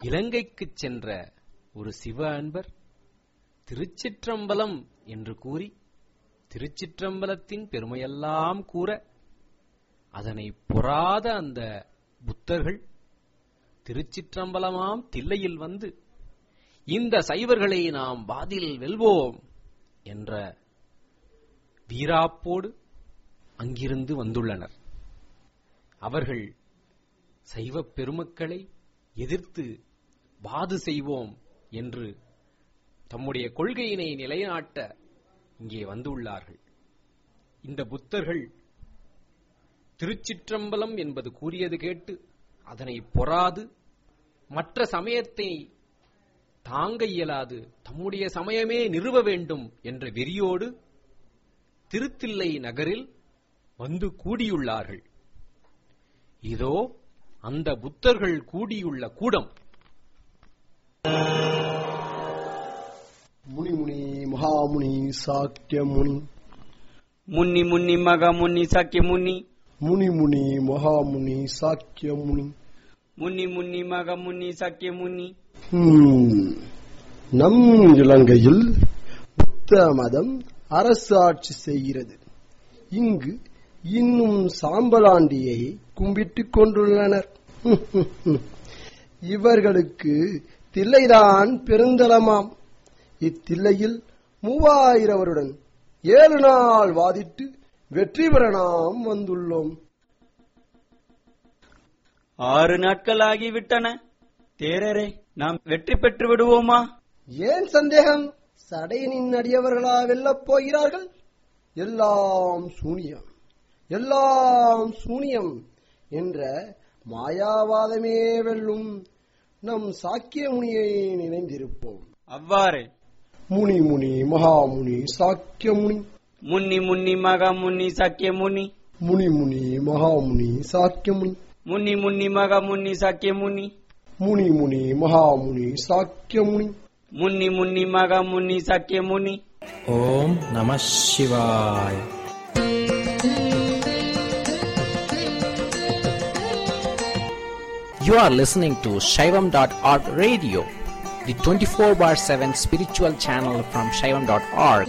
இலங்கைக்கு சென்ற ஒரு சிவ அன்பர் திருச்சிற்றம்பலம் என்று கூறி திருச்சிற்றம்பலத்தின் பெருமையெல்லாம் கூற அதனை பொறாத அந்த புத்தர்கள் திருச்சிற்றம்பலமாம் தில்லையில் வந்து இந்த சைவர்களை நாம் வாதில் வெல்வோம் என்ற வீராப்போடு அங்கிருந்து வந்துள்ளனர். அவர்கள் சைவ பெருமக்களை எதிர்த்து வாது செய்வோம் என்று தம்முடைய கொள்கையினை நிலைநாட்ட இங்கே வந்துள்ளார்கள். இந்த புத்தர்கள் திருச்சிற்றம்பலம் என்பது கூறியது கேட்டு அதனை பொறாது மற்ற சமயத்தை தாங்க இயலாது தம்முடைய சமயமே நிறுவ வேண்டும் என்ற வெறியோடு திருத்தில்லை நகரில் வந்து கூடியுள்ளார்கள். இதோ அந்த புத்தர்கள் கூடியுள்ள கூடம். முனி முனி மகாமுனி சாக்கிய முனி முன்னி முன்னி மகாமுனி சாக்கிய முனி முனி முனி மகாமுனி சாக்கிய முனி முன்னி முன்னி மகாமுனி சாக்கிய முனி. நம் இலங்கையில் புத்த மதம் அரசாட்சி செய்கிறது. இங்கு இன்னும் சாம்பலாண்டியை கும்பிட்டுக் கொண்டுள்ளனர். இவர்களுக்கு தில்லைதான் பெருந்தலமாம். இத்தில்லையில் 3000 வருடன் 7 நாள் வாதிட்டு வெற்றி பெற நாம் வந்துள்ளோம். 6 நாட்கள் ஆகிவிட்டன. தேரரே, நாம் வெற்றி பெற்று விடுவோமா? ஏன் சந்தேகம்? சடையனின் அடியவர்களா வெல்லப் போகிறார்கள்? எல்லாம் சூனியம், எல்லாம் சூனியம் என்ற மாயாவாதமே வெல்லும். நம் சாக்கிய முனியை நினைந்திருப்போம். அவ்வாறே. முனி முனி மகாமுனி சாக்கிய முனி முன்னி முன்னி மகாமுனி சாக்கிய முனி முனி முனி மகாமுனி சாக்கிய முனி முன்னி முன்னி மகாமுனி சாக்கிய முனி முனி முனி மகாமுனி சாக்கிய முனி முன்னி முன்னி மகாமுனி சாக்கிய முனி. ஓம் நம சிவாய. You are listening to Shaivam.org radio, the 24/7 spiritual channel from Shaivam.org.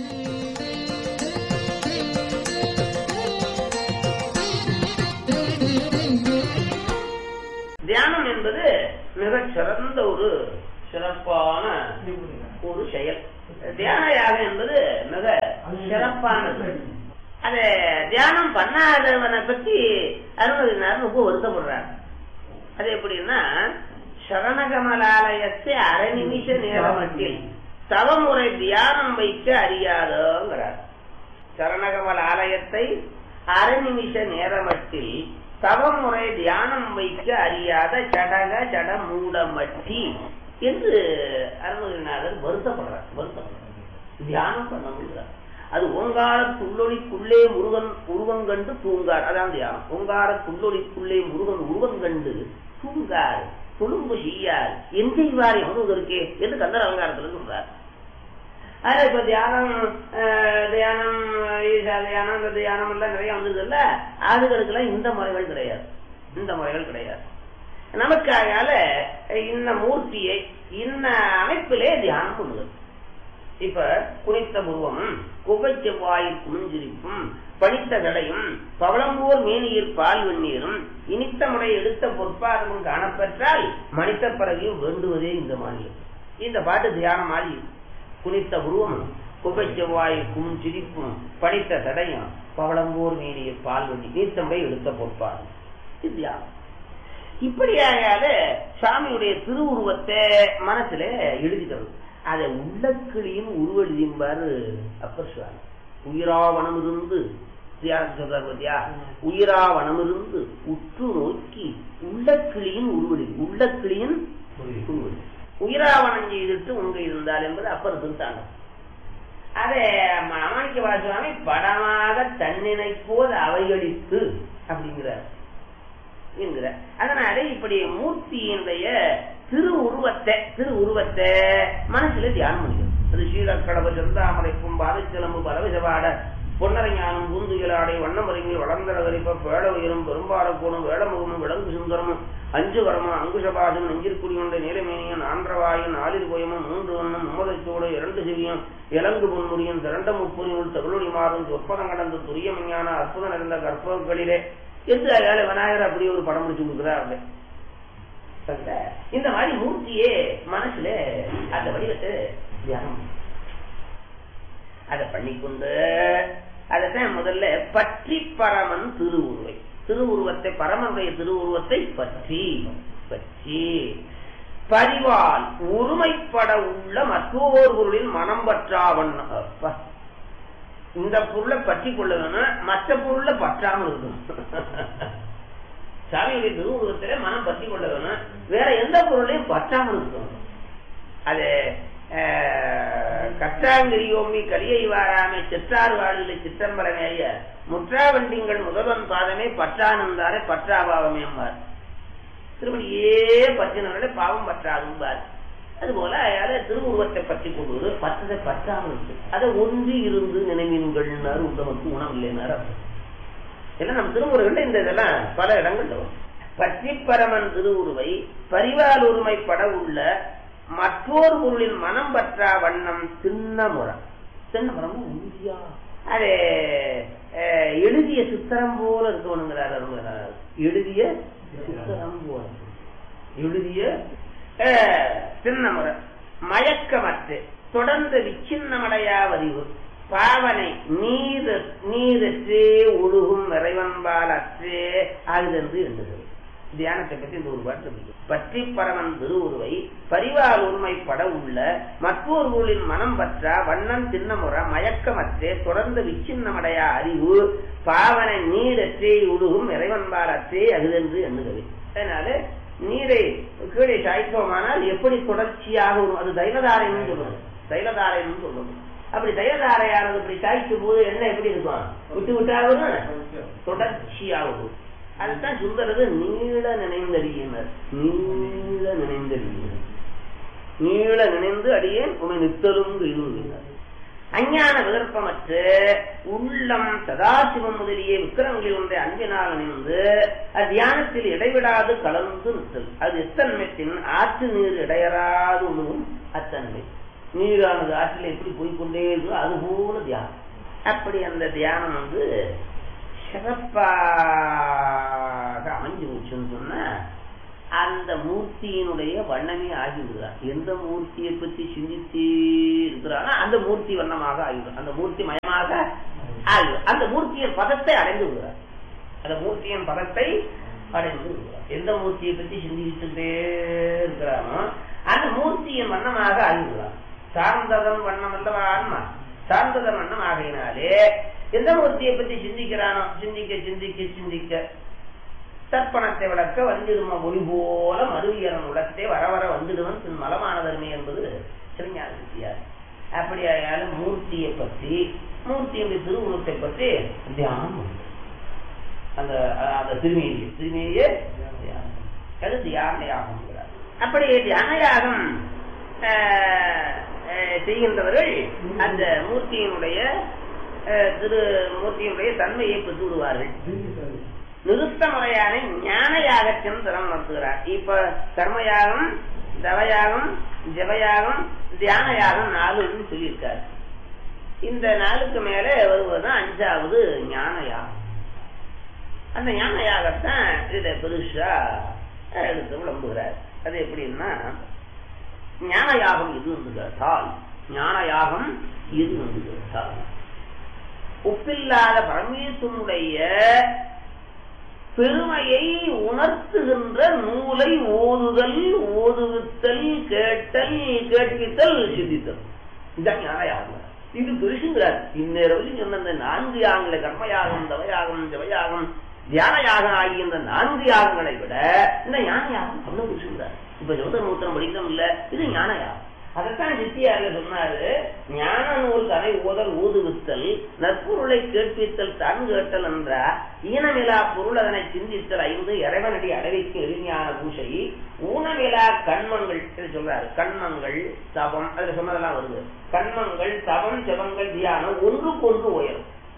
தியானம் என்பது மிகச் சிறந்த ஒரு சிறப்பான ஒரு செயல். தியான யாகம் என்பது மிக சிறப்பானது. அத தியானம் பண்ணாதவனை பத்தி அருணகிரிநாதர் ரொம்ப வருத்தப்படுறார். அது எப்படின்னா, சரணகமலாலயத்தை அரை நிமிஷ நேரமட்டில் தவமுறை தியானம் வைக்க அறியாதோங்கிறார். சரணகமல் ஆலயத்தை அரை நிமிஷ நேரமட்டில் தவமுறை தியானம் வைக்க அறியாத சடக ஜட மூடமட்டி என்று அருணகிரிநாதர் வருத்தப்படுறார். தியானம் பண்ண முடியாது. அது ஓங்காரத்துள்ளொளிக்குள்ளே முருகன் உருவங்கண்டு தூங்கார். அதான் தியானம். ஓங்காரத்துள்ளொளிக்குள்ளே முருகன் உருவங்கண்டு தூங்கார், துளும்பு செய்யார், என் செய்வார் எவனுவதற்கே என்று கந்தர் அலங்காரத்தில் சொல்றார். ஆனா இப்ப தியானம் தியானம் ஈசா தியானம் இந்த தியானம் எல்லாம் நிறைய வந்தது இல்ல, அதுகளுக்கெல்லாம் இந்த முறைகள் கிடையாது. இந்த முறைகள் கிடையாது. நமக்காக இன்ன மூர்த்தியை இன்ன அமைப்பிலே தியானம் பண்ணுவது. இப்ப குனித்த புருவம், குகை செவ்வாயில் குமிஞ்சிரிப்பும், பனித்த கடையும், பவளம்போர் மேனியில் பால் வெந்நீரும், இனித்த முறை எடுத்த பொற்பாதமும் காணப்பெற்றால் மனித பிறகையும் வேண்டுவதே இந்த மாநிலம். இந்த பாட்டு தியானம் ஆகி குனித்த புருவமும், குகை செவ்வாயில் குமிஞ்சிரிப்பும், பனித்த கடையும், பவளம்போர் மேனியில் பால் வெந்நீர், நீத்த முறை எடுத்த பொற்பாதம், இது தியானம். இப்படியாக சாமியுடைய திருவுருவத்தை மனசுல எழுதிக்கிறது. அதை உள்ளக்கிளியின் உருவெழுதிம்பாரு அப்பர் சுவாமி. உயிராவணம் இருந்து உயிராவணம் இருந்து உற்று நோக்கி உள்ளக்கிளியின் உருவெழுதி, உள்ளக்கிளியின் உருவெழுதி, உயிராவணம் செய்துட்டு உங்க இருந்தால் என்பது அப்பர் திருத்தாங்க. அதை மாணிக்க வாசுவாமி படமாக தன்னினை போது அவைகளித்து அப்படிங்கிறார் என்கிற. அதனால இப்படி மூர்த்தியினுடைய திருவுருவத்தை மனசுல தியானம் பண்ணிடும். அது ஸ்ரீலக்கடவ செந்தாமரை பூம்பாத சிலம்பு பரவிசவாட பொன்னரைஞானம் பூந்துயிலாடை வண்ணமருங்கி வளர்ந்தரகரிப்ப பேட உயரும் பெரும்பாலக்கூடும் வேடமுகமும் விலங்கு சுந்தரமும் அஞ்சு வரமும் அங்குஷபாதும் நெஞ்சிற்குடி கொண்ட நீலமேனியன் ஆந்திரவாயன் ஆளிர் கோயமும் 3 வண்ணம் 9 2 செவியும் இலங்கு பொன்முடியும் திரண்ட முப்புரியுள் தருளொடி மாறும் சொற்பதம் கடந்த துரியமஞான அற்புதம் நிறைந்த கற்பகளிலே என்று அயால விநாயகர் அப்படி ஒரு படம் முடிச்சு கொடுக்குறாரு. இந்த மாதிரி மூர்த்தியே மனசுல அந்த வடிவத்தை தியானம் அதை பண்ணிக்கொண்டு அதைத்தான் முதல்ல பற்றி பரமன் திருவுருவத்தை பரமனுடைய திருவுருவத்தை பற்றி பற்றி பரிவால் ஒருமைப்பட உள்ள மற்றொரு பொருளில் மனம் பற்றாவன். இந்த பொருளை பற்றி கொள்ள வேணும், மற்ற பொருளை பற்றாமல் இருக்கணும். சாமியுடைய திருவுருவத்தில மனம் பற்றி கொள்ள வேணும், வேற எந்த பொருளையும் பற்றாமல் இருக்கணும். அது கற்றாங்கிரியோமி கலியை வாராமே சிற்றாறு வாழ்வில் சிற்றம்பரமேய முற்றாவண்டிங்கள் முதல்வன் பாதமே பற்றானந்தாரே பற்றாபாவமே என்பார். திருமணியே பற்றினவர்களே பாவம் பற்றாதும்பார். அதுபோல திருவுருவத்தை பற்றி கொள்வது பற்றதை பற்றாமல் இருக்கு. அதை ஒன்றி இருந்து நினைவீன்கள் உடம்புக்கு உணவில்லைனார். எல்லாம் நம்ம திருமுறைகள்ல இந்த இதெல்லாம் பல இடங்கள்ல வரும். பற்றி பரமன் திருவுருவை பரிவால் ஒருமைப்பட உள்ள மற்றொரு பொருளின் மனம் பற்றா வண்ணம் சின்னமுறம். சின்னமுறம் உறுதியா அது எழுதிய சித்திரம் போல இருக்கணுங்கிறார். எழுதிய சித்திரம் போல எழுதிய சின்னமுறை மயக்கமற்று தொடர்ந்து விச்சின்னமடையா வதிவு பாவனை நீரற்றே ஒழுகும் இறைவன்பால் அற்றே ஆகுதென்று இருந்தது. தியானத்தை பற்றி இந்த ஒரு பாட்டு இருக்கு. பற்றி பரமன் திருவுருவை பரிவால் ஒருமைப்பட உள்ள மற்றொரு பொருளின் மனம் பற்றா வண்ணம் சின்னமுறை மயக்கமற்றே தொடர்ந்து விச்சின்னமடையா அறிவு பாவனை நீரற்றே ஒழுகும் இறைவன்பால் அற்றே அகுதென்று எண்ணுகிறது. அதனால நீரை கீழே சாய்ப்போமானால் எப்படி தொடர்ச்சியாக அது தைலதாரைன்னு சொல்லுவது. தைலதாரைன்னு சொல்லுவது. அப்படி தைலதாரையானது இப்படி சாய்க்கும் போது என்ன எப்படி இருக்கும்? விட்டு விட்டாலும் தொடர்ச்சியாகும். அதுதான் சுந்தரது நீள நினைந்தடியினர். நீள நினைந்தடியினர் நீள நினைந்து அடியேன் உமை நித்தலும் எழுதுகிறார். அஞ்ஞான விகற்பமற்று உள்ளம் சதாசிவம் முதலிய விக்கிரங்களில் ஒன்றை அன்பினால் நினைந்து தியானத்தில் இடைவிடாது கலந்து நிறுத்தல். அது எத்தன்மைத்தின் ஆற்று நீர் இடையறாது உணவும் அத்தன்மை. நீரானது ஆற்றில் எப்படி போய்கொண்டே இருக்கோ அதுபோல தியானம். அப்படி அந்த தியானம் சிறப்பாக அமைஞ்சு போச்சுன்னு சொன்னா அந்த மூர்த்தியினுடைய வண்ணமே ஆகிவிடுகிறார். எந்த மூர்த்தியை பற்றி சிந்தித்து இருக்கிறாரோ அந்த மூர்த்தி வண்ணமாக ஆகிவிடும். அந்த மூர்த்தி மயமாக ஆகிவிடும். அந்த மூர்த்தியின் பதத்தை அடைந்து விடுகிறார். அந்த மூர்த்தியின் பதத்தை அடைந்து விடுகிறார். எந்த மூர்த்தியை பற்றி சிந்திச்சுட்டே இருக்கிறாரோ அந்த மூர்த்தியின் வண்ணமாக ஆகிவிடுகிறார். சார்ந்ததன் வண்ணம் அல்லவா ஆன்மா. சார்ந்ததன் வண்ணம் ஆகையினாலே எந்த மூர்த்தியை பற்றி சிந்திக்கிறானோ சிந்திக்க சிந்திக்க சிந்திக்க தர்ப்பணத்தை விளக்க வந்திடுமா ஒளி போல மறுவியரன் உலகத்தை வர வர வந்துடுவன் பின் மலமானதருமே என்பது சிவஞான சித்தியார். அப்படியாயாலும் மூர்த்தியை பற்றி மூர்த்தியுடைய திருவுருவத்தை பற்றி தியானம் அந்த திருமேனியே அது தியான யாகம். அப்படி தியான யாகம் செய்கின்றவர்கள் அந்த மூர்த்தியினுடைய மூர்த்தியினுடைய தன்மையை பெற்று விடுவார்கள். நிறுத்த முறையான ஞான யாகத்தின் திறம் நடத்துகிறார். இப்ப கர்மயாகம், தவயாகம், ஜபயாகம், தியான யாகம் 4 சொல்லியிருக்காரு. இந்த 4க்கு மேல வருவதுதான் 5வது ஞான யாகம். அந்த ஞான யாகத்தான் இத பெருசா எடுத்து விளம்புகிறார். அது எப்படின்னா ஞான யாகம் எது வந்து கேட்டால் ஞான யாகம் எது வந்து கேட்டால் ஒப்பில்லாத பரமேஸ்வரனுடைய பெருமையை உணர்த்துகின்ற நூலை ஓதுதல், ஓதுவித்தல், கேட்டல், கேட்பித்தல், சிந்தித்தல். இதுதான் ஞான யாகம். இது பெருசுங்கிறார். இந்நேரம் சொன்ன 4 யாகங்களை கர்மயாகம், தவயாகம், ஜபயாகம், தியான யாகம் ஆகிய இந்த 4 யாகங்களை விட இந்த ஞான யாகம் அவ்வளவு பெருசுங்கிறார். இப்ப ஜோதமூத்திரம் படிக்கிறோம் இல்ல, இது ஞான யாகம். அதைத்தான் சித்தியார்ல சொன்னாரு. ஞான நூல் தனை ஓதல் ஊதுவித்தல் நற்பொருளை கேட்பித்தல் தான் கேட்டல் என்றார். ஈனமிலா பொருள் அதனை சிந்தித்தல் 5 இறைவனடி அடைவைக்கு எளிமையான பூசை ஊனமிலா கண்மங்கள் சொல்றாரு. கண்மங்கள் தவம் அதுல சொன்னதெல்லாம் வருது. கண்மங்கள் தவம் ஜபங்கள் தியானம் ஒன்றுக்கொன்று உயரும்.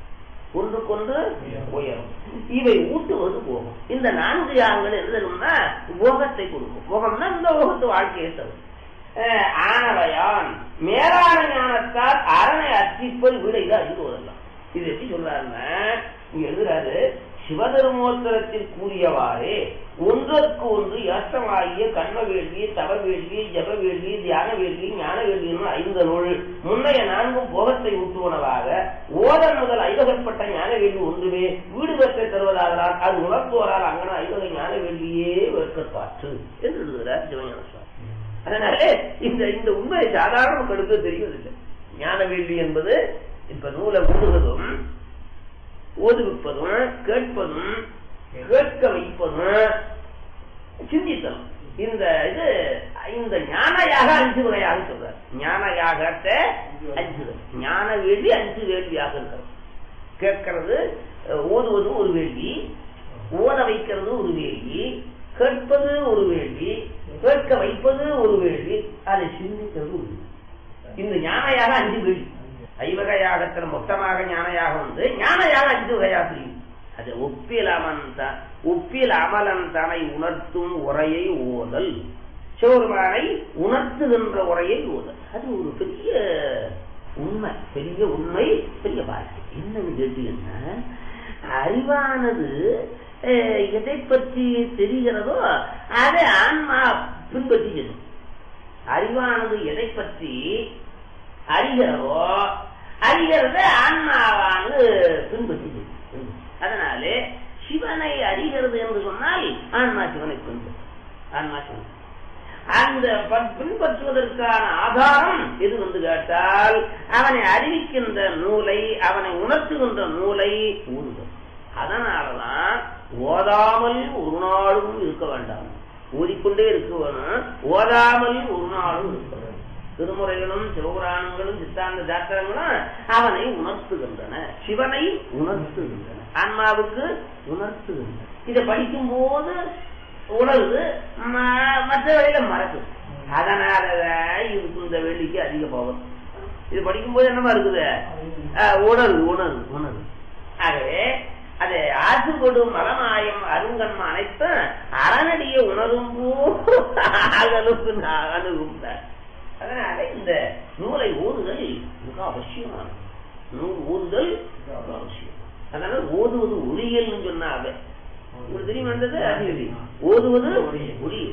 ஒன்றுக்கொன்று உயரும். இவை ஊட்டுவது போகம். இந்த 4 யாகங்கள் எழுதணும்னா போகத்தை கொடுக்கும். போகம்னா இந்த போகத்து வாழ்க்கையை தரும். ஆனவையான் மேலான ஞானத்தால் அரணை அர்ச்சிப்பல் விட இது அறிவுவதெல்லாம். இது எப்படி சொல்றாருன்னா இங்க எழுதுறாரு, சிவதர்மோத்தரத்தில் கூறியவாறே ஒன்றற்கு ஒன்று ஏற்றமாகிய கண்ம வேள்வி, தவ வேள்வி, ஜப வேள்வி, தியான வேள்வி, ஞான வேள்வி 5 நூல் முன்னைய 4 போகத்தை ஊட்டுவனவாக ஓதன் முதல் ஐவகப்பட்ட ஞான வேள்வி ஒன்றுமே வீடு வெற்றை தருவதாகலாம். அது உணர்த்துவரால் அங்கன ஐவக ஞான வேள்வியே வெற்கப்பாற்று என்று எழுதுகிறார் சிவஞான சுவாமி. அதனாலே இந்த உண்மை சாதாரண மக்களுக்கு தெரிவதில்லை. ஞான வேள்வி என்பது இப்ப நூலை ஊடுவதும் ஓதுவிப்பதும் கேட்பதும் கேட்க வைப்பதும் சிந்தித்தலும். இந்த ஞானயாக 5 வகையாக சொல்றார். ஞானயாகத்தை 5 ஞான வேள்வி 5 வேள்வியாக இருக்கிறது. கேட்கிறது ஓதுவது ஒரு வேள்வி, ஓத வைக்கிறது ஒரு வேள்வி, கேட்பது ஒரு வேள்வி, கேட்க வைப்பது ஒரு வேள்வி, அதை சிந்திக்கிறது ஒரு வேள்வி. இந்த ஞானயாக 5 வேள்வி. ஐவகையாகத்தில் மொத்தமாக ஞானயாக ஞானயாக 5 வகையாக அது ஒப்பில் அமலன் தனை உணர்த்தும் உரையை ஓதல், சிவபெருமானை உணர்த்துகின்ற உரையை ஓதல். அது ஒரு பெரிய உண்மை, பெரிய வாழ்க்கை. என்னன்னு கேட்டீங்கன்னா, அறிவானது எதை பற்றி தெரிகிறதோ அதை ஆன்மா பின்பற்றி. அறிவானது எதை பற்றி அறிகிறதோ அறிகிறத ஆன்மாவானது பின்பற்றி. அதனாலே சிவனை அறிகிறது என்று சொன்னால் ஆன்மா சிவனை பின்பற்றும். அந்த பின்பற்றுவதற்கான ஆதாரம் எது வந்து கேட்டால், அவனை அறிவிக்கின்ற நூலை, அவனை உணர்த்துகின்ற நூலை ஊறுதல். அதனாலதான் ஓதாமல் ஒரு நாளும் இருக்க வேண்டாம். ஓதிக்கொண்டே இருக்க வேணும், ஓதாமல் ஒரு நாளும் இருக்க வேண்டும். திருமுறைகளும் சிவபுராணங்களும் சித்தாந்த சாஸ்திரங்களும் அவனை உணர்த்துகின்றன, சிவனை உணர்த்துகின்றன, ஆன்மாவுக்கு உணர்த்துகின்றன. இதை படிக்கும் போது உணர்வு, மற்ற வழியில மறக்குது. அதனாலதான் இதுக்கு இந்த வெள்ளிக்கு அதிக பவர். இது படிக்கும் போது என்னமா இருக்குது, உணர்வு. ஆகவே அதை ஆற்றுக்கொடும் மலமாயம் அருங்கன்ம அனைத்தும் அறநடிய உணரும் போகலுக்கு அணுகுந்தார். அதனால இந்த நூலை ஓதுதல் மிக அவசியமான நூல். ஓதுதல் மிக அவசியம். அதனால ஓதுவது ஒளியல் சொன்னாங்க. உங்களுக்கு தெரியும் வந்தது அறிவு. ஓதுவது ஒளியல்.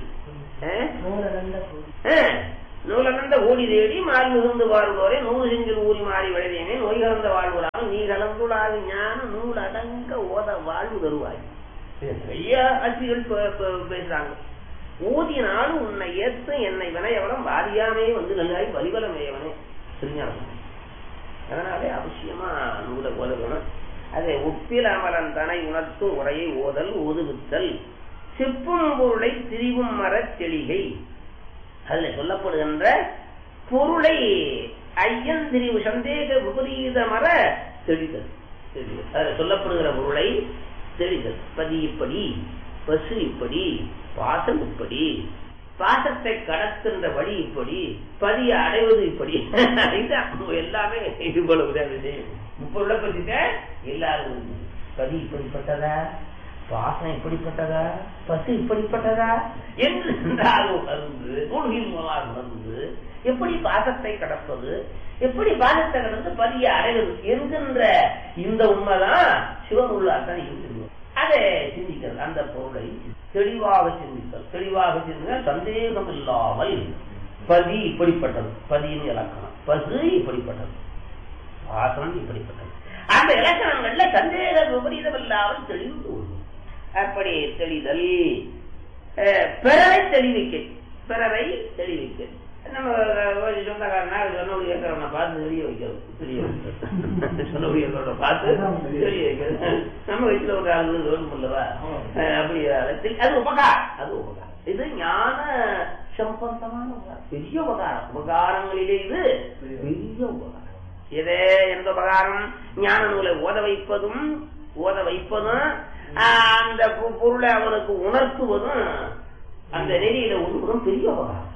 நூலகந்த ஓடி தேடி மாறி மிகுந்து வாழ்வோரே 100 செஞ்சில் ஊறி மாறி விளைதேனே நோய் கலந்த வாழ்வுறால் நீ கலந்துடாது ஞான நூல் அடங்க ஓத வாழ்வு தருவாய். நிறைய ஆட்சிகள் பேசுறாங்க. ஊதினாலும் உன்னை ஏற்று என்னை வினையவனம் வாரியாமே வந்து நல்லாய் வலிவலமேயவனே திருஞானம். அதனாலே அவசியமா நூலை ஓதணும். அதை ஒப்பில் அமலன் தனை உணர்த்தும் உரையை ஓதல் ஓதுவித்தல். சிப்பும் பொருளை திரிவும் மரச் செளிகை. அதுல சொல்லப்படுகின்ற பொருளை ஐயன் திரிவு சந்தேக விபரீத மர தெளிதல். அதுல சொல்லப்படுகிற பொருளை தெளிதல். பதி இப்படி, பசு இப்படி, பாசம் இப்படி, பாசத்தை கடத்துகின்ற வழி இப்படி, பதிய அடைவது இப்படி. எல்லாமே இவ்வளவு விஷயம். முப்பொருளை பற்றிட்ட எல்லாரும் பதி இப்படிப்பட்டதா, பாசம் இப்படிப்பட்டதா, பசு இப்படிப்பட்டதா என்று உணர்ந்து எப்படி பாசத்தை கடப்பது, எப்படி பாசத்தை கடந்து பதிய அடைவது என்கின்ற இந்த உண்மைதான் சிவன் உள்ளாதான் இருந்து அதை சிந்திக்கிறது. அந்த பொருளை தெளிவாக சிந்தித்தல். தெளிவாக சிந்திக்க சந்தேகம் இல்லாமல் பதி இப்படிப்பட்டது, பதியின் இலக்கணம், பசு இப்படிப்பட்டது, பாசம் இப்படிப்பட்டது. அந்த இலக்கணங்கள்ல சந்தேக விபரீதம் இல்லாமல் தெளிவு. அப்படி தெளிதல். பிறரை தெளிவிக்க நம்ம சொந்தக்காரனா சொன்னபடி இருக்கிறவனை பார்த்து தெரிய வைக்கிறது, சொன்னபடி இருக்கிறவனை பார்த்து தெரிய வைக்கிறது. நம்ம வயசுல ஒரு ஆளு வேணும் இல்லவா, அப்படி அது உபகாரம். இது ஞான சம்பந்தமான பெரிய உபகாரம். உபகாரங்களிலே இது பெரிய உபகாரம். இதே எந்த உபகாரம்? ஞான நூலை ஓத வைப்பதும் அந்த பொருளை அவனுக்கு உணர்த்துவதும் அந்த நெறியில ஒன்றுவதும் பெரிய உபகாரம்.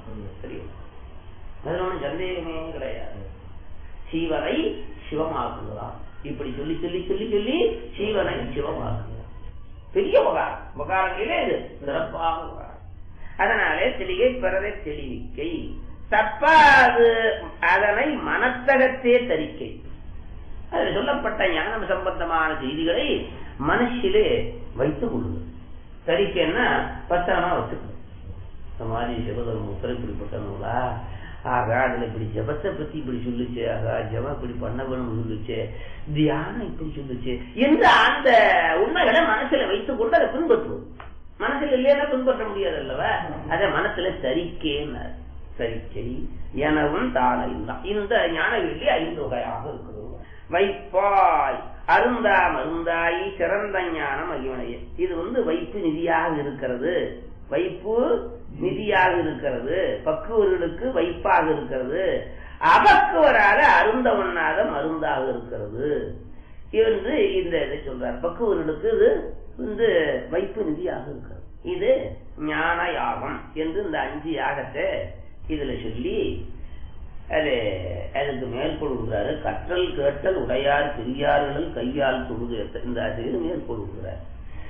அதுல ஒன்றும் சந்தேகமே கிடையாது. சீவனை சிவமாக்குகிறான். இப்படி சொல்லி சொல்லி சொல்லி சொல்லி சீவனை சிவமாக்குகிறார். பெரிய உபகாரம். உபகாரங்களே இது சிறப்பாக உபகாரம். அதனாலே தெளிகை பிறரை தெளிவிக்கை தப்பாது அதனை மனத்தகத்தே தரிக்கை. அதில் சொல்லப்பட்ட ஞானம் சம்பந்தமான செய்திகளை மனசிலே வைத்துக் கொள்ளுங்கள். தரிக்கைன்னா பத்திரமா வச்சுக்கணும். சமாதி சிவதர்ம உத்தர இப்படிப்பட்ட நூலா, ஆக அதுல இப்படி ஜபத்தை பத்தி இப்படி சொல்லுச்சு, ஆகா ஜபம் இப்படி பண்ண வேணும் சொல்லுச்சு, தியானம் இப்படி சொல்லுச்சு என்று அந்த உண்மைகளை மனசுல வைத்துக் கொண்டு அதை பின்பற்றுவது. மனசுல இல்லையா பின்பற்ற முடியாது அல்லவா? அத மனசுல தரிக்கேன்னார். தரிக்கை எனவும் தாளையும் தான். இந்த ஞான வெள்ளி 5 வகையாக இருக்கிறது. வைப்பாய் அருந்தா மருந்தாயி சிறந்த ஞானம் அகிவனைய. இது வைப்பு நிதியாக இருக்கிறது. வைப்பு நிதியாக இருக்கிறது. பக்குவர்களுக்கு வைப்பாக இருக்கிறது. அபக்குவரால அருந்த ஒண்ணாத மருந்தாக இருக்கிறது என்று இந்த இதை சொல்றார். பக்குவர்களுக்கு இது வைப்பு நிதியாக இருக்கிறது. இது ஞான யாகம் என்று இந்த 5 யாகத்தை இதுல சொல்லி அதுக்கு மேற்கொள்கிறாரு. கற்றல் கேட்டல் உடையார் பெரியார்கள் கையால் தொழுது இந்த ஆசிரியர் மேற்கொள்கிறார்.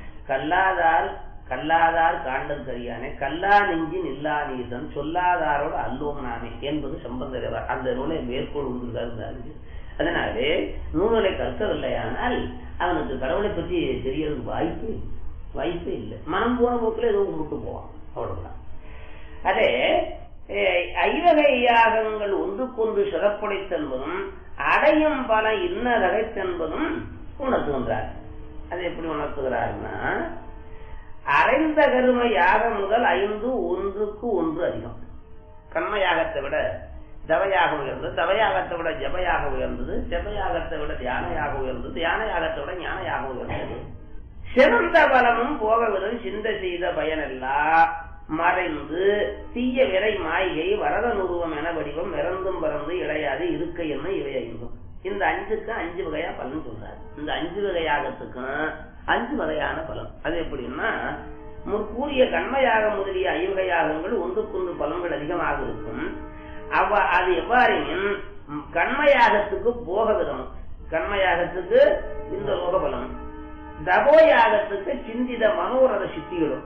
கல்லாதார் காண்டல் கரியானே கல்லா நெஞ்சின் இல்லா நீதன் சொல்லாதாரோட அல்லோம் நாமே என்பது சம்பந்தர் அந்த நூலை மேற்கொள்கிறார். அதனாலே நூல்களை கற்கவில்லையானால் அவனுக்கு கடவுளை பற்றி தெரியறதுக்கு வாய்ப்பே இல்லை. மனம் போன போக்கில் ஏதோ கும்பிட்டு போவான், அவ்வளவுதான். அதே 5 யாகங்கள் ஒன்றுக்கொன்று சிறப்புடைத்தென்பதும் அடையும் பல இன்னதகைத்தென்பதும் உணர்த்துகின்றார். அது எப்படி உணர்த்துகிறார்னா, அரைந்த கரும யாகம் முதல் 5 ஒன்றுக்கு ஒன்று அதிகம். கர்ம யாகத்தை விட தவயாக உயர்ந்தது, தவயாகத்தை விட ஜபயாக உயர்ந்தது, ஜபயாகத்தை விட தியானயாக உயர்ந்தது, தியானயாகத்தை விட ஞானயாக உயர்ந்தது. சிறந்த பலமும் போகவிடும் சிந்த செய்த பயனெல்லாம் மறைந்து தீய விரை மாய்கை வரதன் உருவம் என வடிவம் இறந்தும் பறந்து இழையாது இருக்கை என்ன இவை 5. இந்த 5க்கு 5 வகையா பலன் சொல்றாரு. இந்த 5 வகையாகத்துக்கும் 5 வகையான பலன். அது எப்படின்னா, முற்கூறிய கண்மையாக முதலிய 5 வகையாகங்கள் ஒன்றுக்கொன்று பலன்கள் அதிகமாக இருக்கும். அது எவ்வாறெனின் கண்மையாகத்துக்கு போக விதம், கண்மையாகத்துக்கு இந்த லோக பலம், தபோயாகத்துக்கு சிந்தித மனோரத சித்திகளும்,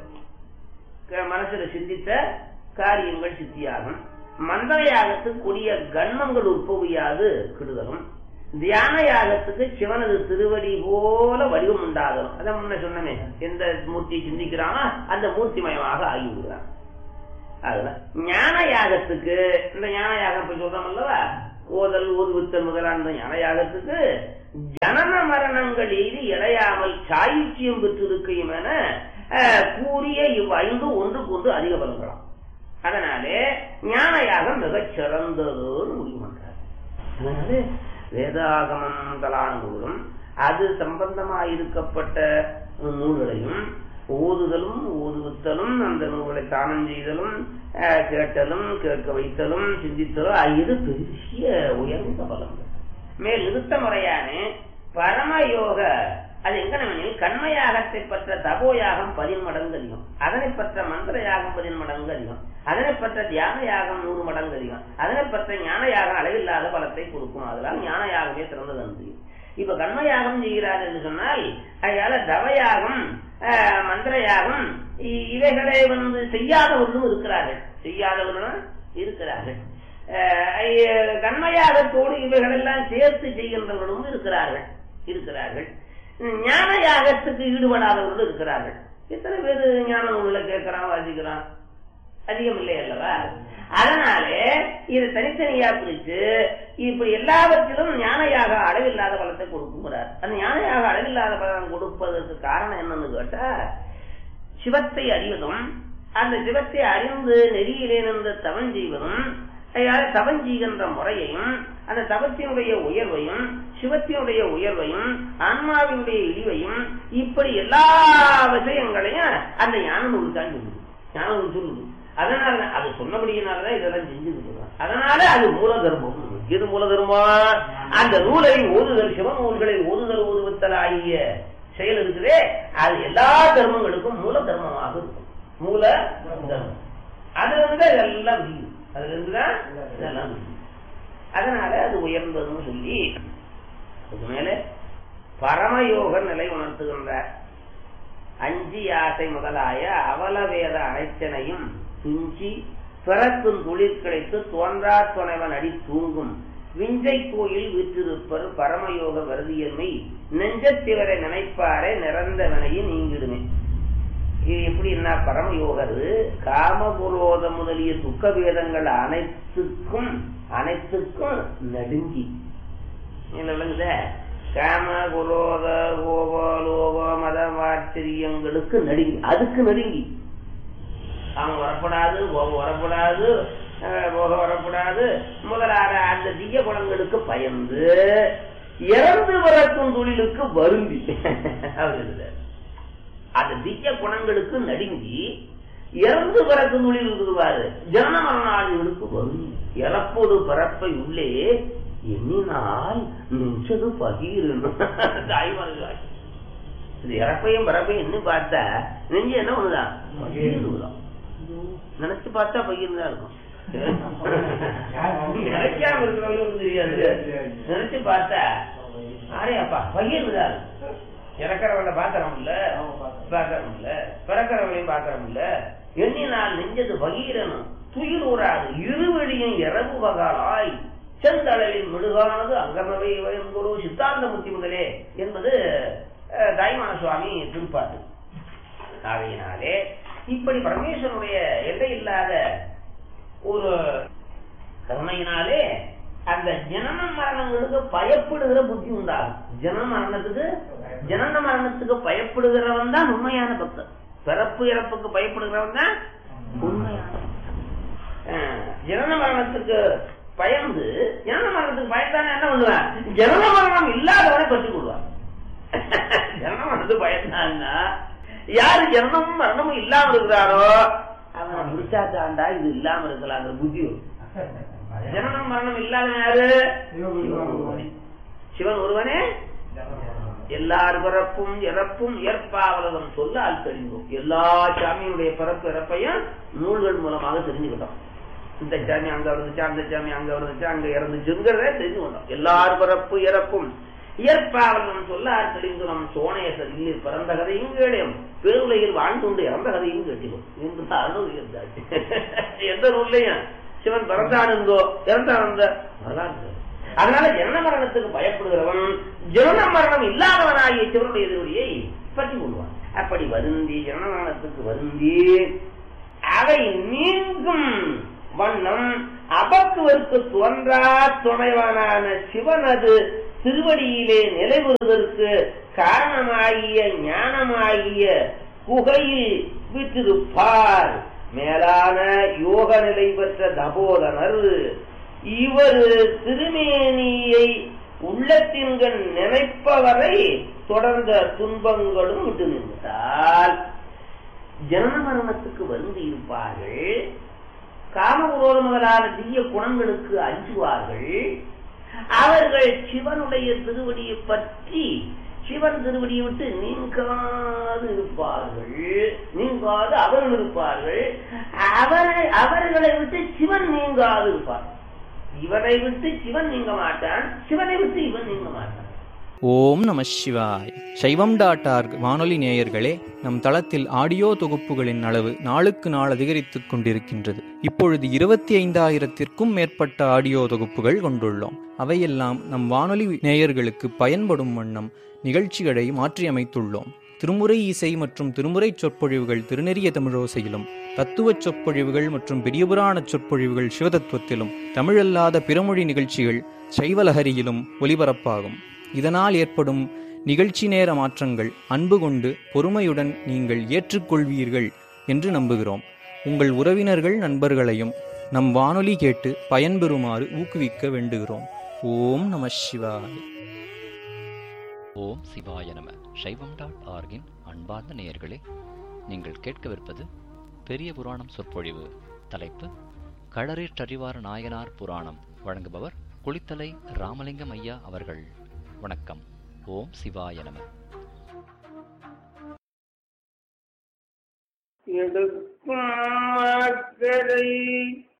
மனசுல சிந்தித்த காரியங்கள் சித்தியாகும். மந்திரயாகத்துக்கு கூடிய கண்மங்கள் உற்பவியாது கெடுதலும், தியான யாகத்துக்கு சிவனது திருவடி போல வடிவம் உண்டாகணும். அதான் முன்ன சொன்னமே, எந்த மூர்த்தி சிந்திக்கிறானோ அந்த மூர்த்திமயமாக ஆகிவிடுறான். அதுதான் ஞான யாகத்துக்கு, இந்த ஞான யாகம் போய் சொல்றோம் அல்லவா, ஓதல் ஓதுவித்தல் முதலான ஞான யாகத்துக்கு ஜனன மரணங்கள் எய்தி இழையாமல் சாயுச்சியம் பெற்றிருக்கையும் என கூறிய 5 ஒன்றுக்கு அதிக பலன்களாம். அதனாலே ஞான யாகம் மிகச் சிறந்ததுன்னு முடிவு பண்றார். அதனால வேதாகமம் முதலான நூலும் அது சம்பந்தமாயிருக்கப்பட்ட நூல்களையும் ஓதுதலும் ஓதுவித்தலும் அந்த நூல்களை தானம் செய்தலும் கேட்டலும் கேட்க வைத்தலும் சிந்தித்தலும் இது பெரிய உயர்ந்த பலன்கள். மேல் நிறுத்த முறையான பரமயோக அது எங்கனவெனில் கண்மயாகத்தை பற்ற தபோயாகம் 10 மடங்கு அதிகம், அதனை பற்ற மந்திர யாகம் 10 மடங்கு அதிகம், அதனை பற்ற தியான யாகம் 100 மடங்கு அதிகம், அதனை பற்ற ஞான யாகம் அளவில்லாத பலத்தை கொடுக்கும். அதெல்லாம் ஞான யாகமே சிறந்தது அன்று. இப்ப கண்மயாகம் செய்கிறார் என்று சொன்னால் அதனால தவயாகம் மந்திர யாகம் இவைகளை செய்யாதவர்களும் இருக்கிறார்கள். கண்மயாகத்தோடு இவைகள் எல்லாம் சேர்த்து செய்கின்றவர்களும் இருக்கிறார்கள். ஞான யாகத்துக்கு ஈடுபடாதவர்களும் இருக்கிறார்கள். எத்தனை பேர் ஞான நூல்களை கேட்கிறான் வாசிக்கிறான்? அதிகம் இல்லை அல்லவா? அதனாலே இது தனித்தனியா பிரிச்சு இப்படி எல்லாவற்றிலும் ஞானயாக அளவில்லாத பலத்தை கொடுக்குறார். அந்த ஞானயாக அளவில்லாத பலன் கொடுப்பதற்கு காரணம் என்னன்னு கேட்டா, சிவத்தை அறிவதும் அந்த சிவத்தை அறிந்து நெறியிலே நின்று தவம் செய்வதும், தவம் செய்கின்ற முறையையும் அந்த தவத்தினுடைய உயர்வையும் சிவத்தினுடைய உயர்வையும் ஆன்மாவினுடைய இழிவையும் இப்படி எல்லா விஷயங்களையும் அந்த ஞான நூல் தான் சொல்லுது. ஞான நூல் சொல்லுது. அதனால அது சொன்னபடியினாலதான் இதெல்லாம் செஞ்சுக்கிட்டு. அதனால அது மூல தர்மம். எது மூல தர்மம்? அந்த நூலை ஓதுதல், சிவ நூல்களை ஓதுவித்தல் ஆகிய செயல் இருக்குதே, அது எல்லா தர்மங்களுக்கும் மூல தர்மமாக இருக்கும். மூல தர்மம் அதுல இருந்து இதெல்லாம் முடியும். அதுல இருந்துதான் இதெல்லாம் முடியும். அதனால அது உயர்ந்ததுன்னு சொல்லி அதுக்கு மேல பரமயோக நிலை உணர்த்துகின்றார். அஞ்சி ஆசை முதலாய அவலவேத அனைத்தனையும் துஞ்சி பிறக்கும் துளிர் கிடைத்து தோன்றா துணைவன் அடி தூங்கும் விஞ்சை கோயில் வீற்றிருப்பர் பரமயோக வருதியன்மை நெஞ்சத்திவரை நினைப்பாரே நிறந்தவனையும் நீங்கிடுமே. இது எப்படின்னா, பரமயோகர் காமபுரோத முதலிய துக்க வேதங்கள் அனைத்துக்கும் நடுங்கி விளங்குத. காம குரோத கோப லோக மதமாச்சரியங்களுக்கு நடுங்கி, அதுக்கு நடுங்கி அவங்க வரப்படாது, கோபம் வரப்படாது, போக வரப்படாது முதலான அந்த தீய குணங்களுக்கு பயந்து இறந்து வரக்கும் தொழிலுக்கு வருந்தி அந்த தீய குணங்களுக்கு நடுங்கி இறந்து பிறக்கும் தொழில் இருக்குவாரு ஜனன மரணாதிகளுக்கு வருந்தி இறப்போடு பிறப்பை உள்ளே எண்ணினால் நெஞ்சது பகிரணும். தாய்மார்கள் இது இறப்பையும் பிறப்பையும் என்ன பார்த்தா நெஞ்சு என்ன ஒண்ணுதான் பகிர்ந்துதான். நினைச்சு பார்த்தா பகிர்ந்துதான் இருக்கும். நினைக்காம இருக்கிறவங்களும் தெரியாது. நினைச்சு பார்த்தா ஆரையாப்பா பகிர்ந்துதான். இறக்கிறவங்கள பாக்கிறோம் இல்ல, பிறக்கிறவங்களையும் பாக்கிறோம் இல்ல. எண்ணினால் நெஞ்சது பகீரனும் துயில் ஊராது இருவழியும் இரவு வகாலாய் செந்தளவில் மிடுகானது அங்கமவை குரு சித்தாந்த முத்தி முதலே என்பது தாய்மான சுவாமி திருப்பாட்டு. ஆகையினாலே இப்படி பரமேஸ்வரனுடைய எல்லையில்லாத ஒரு கருணையினாலே அந்த ஜனன மரணங்களுக்கு பயப்படுகிற புத்தி உண்டாகும். ஜனன மரணத்துக்கு பயப்படுகிறவன் தான் உண்மையான பக்தன். பிறப்பு இறப்புக்கு பயப்படுகிறவன் தான் உண்மையான ஜனன மரணத்துக்கு பயந்து. ஜனன மரணத்துக்கு பயந்தானே என்ன பண்ணுவான், ஜனன மரணம் இல்லாதவனை பற்றி கொள்வான். ஜனன மரணத்துக்கு பயந்தான்னா யாரு ஜனனமும் மரணமும் இல்லாம இருக்கிறாரோ அவனை முடிச்சாத்தாண்டா இது இல்லாம இருக்கலாங்கிற புத்தி வரும். ஜனனம் மரணம் இல்லாத யாரு? சிவன் ஒருவனே. எல்லார் பிறப்பும் இறப்பும் ஏற்பாவலகம் சொல்ல ஆள் தெரிந்தோம். எல்லா சாமியுடைய பிறப்பு இறப்பையும் நூல்கள் மூலமாக தெரிஞ்சுக்கிட்டோம். இந்த சாமி அங்க இருந்துச்சா, அந்த சாமி அங்க இருந்துச்சா, அங்க இறந்துச்சுங்கிறத தெரிஞ்சு கொண்டோம். எல்லார் பிறப்பு இறப்பும் இயற்பாவலகம் சொல்ல ஆள் தெரிந்து நம் சோனேசர் இல்லில் பிறந்த கதையும் கேளையும் பேருலையில் வாழ்ந்து இறந்த கதையும் கேட்டிடும் என்று அருள் இருந்தாச்சு. எந்த நூல்லையும் சிவன் பிறந்தானுங்கோ இறந்தானந்த வரலாறு. அதனால ஜனன மரணத்துக்கு பயப்படுகிறவன் ஜனன மரணம் இல்லாதவனாகிய சிவனுடைய எதிரொலியை பற்றி கொள்வான். அப்படி வருந்தி ஜனன மரணத்துக்கு வருந்தி அவை நீங்கும் வண்ணம் அபக்குவருக்கு தோன்றா துணைவனான சிவனது திருவடியிலே நிலைவருவதற்கு காரணமாகிய ஞானமாகிய குகையில் விட்டிருப்பார் மேலான யோக நிலை பெற்ற தபோதனர். இவர் திருமேனியை உள்ளத்தின்கண் நினைப்பவரை தொடர்ந்த துன்பங்களும் விட்டு நின்றால் ஜனன மரணத்துக்கு வந்து இருப்பார்கள். காமகுரோத முதலான தீய குணங்களுக்கு அஞ்சுவார்கள். அவர்கள் சிவனுடைய திருவடியை பற்றி சிவன் திருவடியை விட்டு நீங்காது இருப்பார்கள். நீங்காது அவர்கள் இருப்பார்கள். அவர்களை விட்டு சிவன் நீங்காது இருப்பார். இவனை விட்டு சிவன் நீங்க மாட்டான், சிவனை விட்டு இவன் நீங்க மாட்டான். ஓம் நம சிவாய். சைவம்.org வானொலி நேயர்களே, நம் தளத்தில் ஆடியோ தொகுப்புகளின் அளவு நாளுக்கு நாள் அதிகரித்துக் கொண்டிருக்கின்றது. இப்பொழுது 25,000-க்கும் மேற்பட்ட ஆடியோ தொகுப்புகள் கொண்டுள்ளோம். அவையெல்லாம் நம் வானொலி நேயர்களுக்கு பயன்படும் வண்ணம் நிகழ்ச்சிகளை மாற்றியமைத்துள்ளோம். திருமுறை இசை மற்றும் திருமுறை சொற்பொழிவுகள் திருநெறிய தமிழோசையிலும், தத்துவச் சொற்பொழிவுகள் மற்றும் பெரியபுராண சொற்பொழிவுகள் சிவதத்துவத்திலும், தமிழல்லாத பிறமொழி நிகழ்ச்சிகள் சைவலஹரியிலும் ஒலிபரப்பாகும். இதனால் ஏற்படும் நிகழ்ச்சி நேர மாற்றங்கள் அன்பு கொண்டு பொறுமையுடன் நீங்கள் ஏற்றுக்கொள்வீர்கள் என்று நம்புகிறோம். உங்கள் உறவினர்கள் நண்பர்களையும் நம் வானொலி கேட்டு பயன்பெறுமாறு ஊக்குவிக்க வேண்டுகிறோம். ஓம் நம சிவாய். ஓம் சிவாய நம. சைவம்.org-இன் அன்பார்ந்த நேயர்களே, நீங்கள் கேட்கவிருப்பது பெரிய புராணம் சொற்பொழிவு. தலைப்பு களரேற்றறிவார் நாயனார் புராணம். வழங்குபவர் குளித்தலை ராமலிங்கம் ஐயா அவர்கள். வணக்கம். ஓம் சிவாய நம. எடுக்கும்